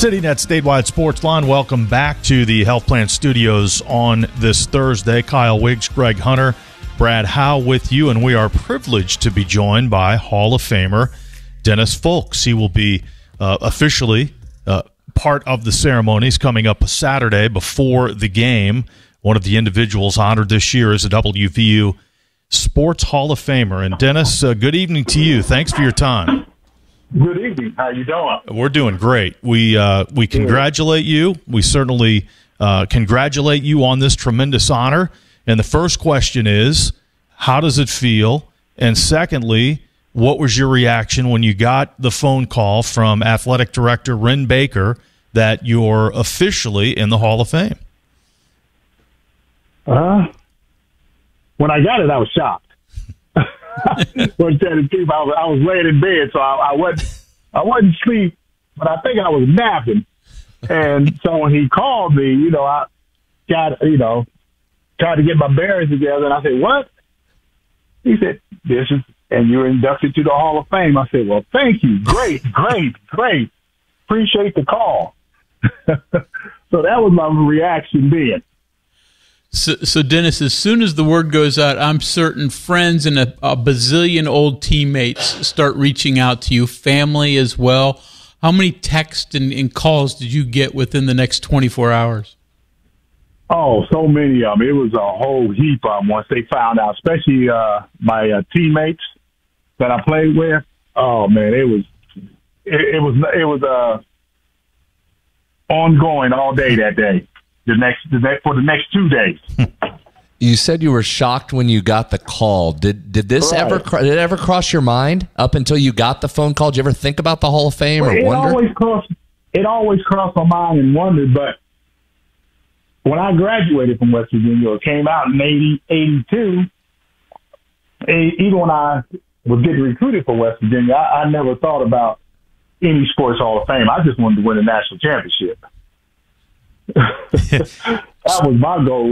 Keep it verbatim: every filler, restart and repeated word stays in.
Sitting at Statewide Sports Line, welcome back to the Health Plan Studios on this Thursday. Kyle Wiggs, Greg Hunter, Brad Howe with you, and we are privileged to be joined by Hall of Famer Dennis Folks. He will be uh, officially uh, part of the ceremonies coming up Saturday before the game. One of the individuals honored this year is a W V U Sports Hall of Famer. And Dennis, uh, good evening to you. Thanks for your time. Good evening. How you doing? We're doing great. We uh, we congratulate you. We certainly uh, congratulate you on this tremendous honor. And the first question is, how does it feel? And secondly, what was your reaction when you got the phone call from Athletic Director Wren Baker that you're officially in the Hall of Fame? Uh, when I got it, I was shocked. Well, to tell the truth, I was, I was laying in bed, so I, I wasn't I wasn't asleep, but I think I was napping. And so when he called me, you know, I got you know tried to get my bearings together, and I said, "What?" He said, "This is and you're inducted to the Hall of Fame." I said, "Well, thank you, great, great, great, appreciate the call." So that was my reaction then. So, so, Dennis, as soon as the word goes out, I'm certain friends and a, a bazillion old teammates start reaching out to you, family as well. How many texts and, and calls did you get within the next twenty-four hours? Oh, so many of them. It was a whole heap of them once they found out, especially uh, my uh, teammates that I played with. Oh, man, it was it, it was it was uh, ongoing all day that day. The next, the next for the next two days. You said you were shocked when you got the call. Did did this Right. ever did it ever cross your mind up until you got the phone call? Did you ever think about the Hall of Fame Well, or it wonder? always crossed. It always crossed my mind and wondered. But when I graduated from West Virginia, or came out in eighty, eighty-two, even when I was getting recruited for West Virginia, I, I never thought about any sports Hall of Fame. I just wanted to win a national championship. That was my goal.